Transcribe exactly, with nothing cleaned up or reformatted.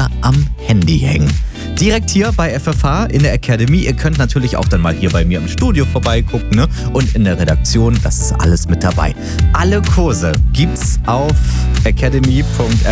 oder am Handy hängen. Direkt hier bei F F H in der Academy. Ihr könnt natürlich auch dann mal hier bei mir im Studio vorbeigucken, ne? Und in der Redaktion, das ist alles mit dabei. Alle Kurse gibt's auf academy punkt